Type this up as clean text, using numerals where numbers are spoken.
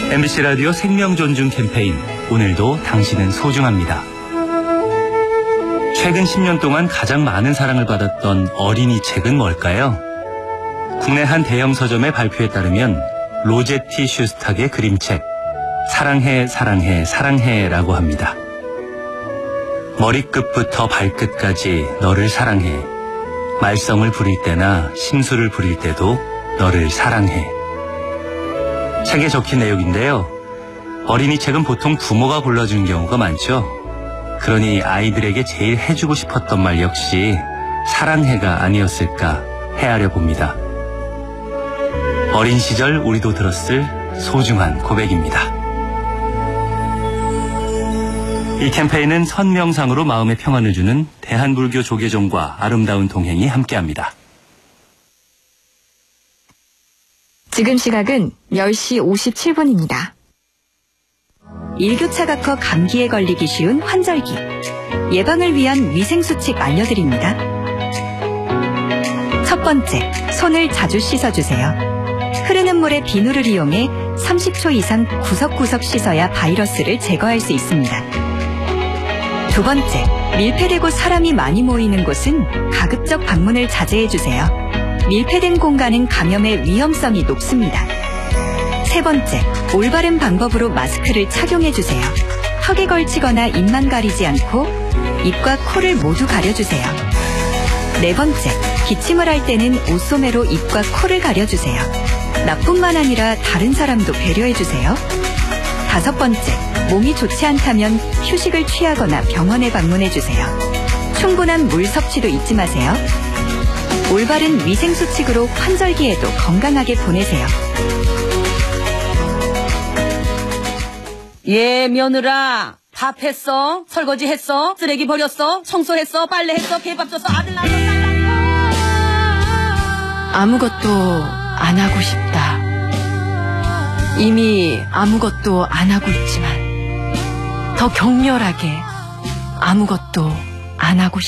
MBC 라디오 생명존중 캠페인, 오늘도 당신은 소중합니다. 최근 10년 동안 가장 많은 사랑을 받았던 어린이 책은 뭘까요? 국내 한 대형 서점의 발표에 따르면 로제티 슈스탁의 그림책 사랑해 사랑해 사랑해라고 합니다. 머리끝부터 발끝까지 너를 사랑해. 말썽을 부릴 때나 심술을 부릴 때도 너를 사랑해. 책에 적힌 내용인데요. 어린이 책은 보통 부모가 골라주는 경우가 많죠. 그러니 아이들에게 제일 해주고 싶었던 말 역시 사랑해가 아니었을까 헤아려 봅니다. 어린 시절 우리도 들었을 소중한 고백입니다. 이 캠페인은 선명상으로 마음의 평안을 주는 대한불교 조계종과 아름다운 동행이 함께합니다. 지금 시각은 10시 57분입니다. 일교차가 커 감기에 걸리기 쉬운 환절기. 예방을 위한 위생수칙 알려드립니다. 첫 번째, 손을 자주 씻어주세요. 흐르는 물에 비누를 이용해 30초 이상 구석구석 씻어야 바이러스를 제거할 수 있습니다. 두 번째, 밀폐되고 사람이 많이 모이는 곳은 가급적 방문을 자제해주세요. 밀폐된 공간은 감염의 위험성이 높습니다. 세 번째, 올바른 방법으로 마스크를 착용해주세요. 턱에 걸치거나 입만 가리지 않고 입과 코를 모두 가려주세요. 네 번째, 기침을 할 때는 옷소매로 입과 코를 가려주세요. 나뿐만 아니라 다른 사람도 배려해주세요. 다섯 번째, 몸이 좋지 않다면 휴식을 취하거나 병원에 방문해주세요. 충분한 물 섭취도 잊지 마세요. 올바른 위생수칙으로 환절기에도 건강하게 보내세요. 예, 며느라. 밥 했어? 설거지 했어? 쓰레기 버렸어? 청소했어? 빨래했어? 개밥 줬어? 아들 낳았어? 딸 낳았어? 아무것도 안 하고 싶다. 이미 아무것도 안 하고 있지만 더 격렬하게 아무것도 안 하고 싶다.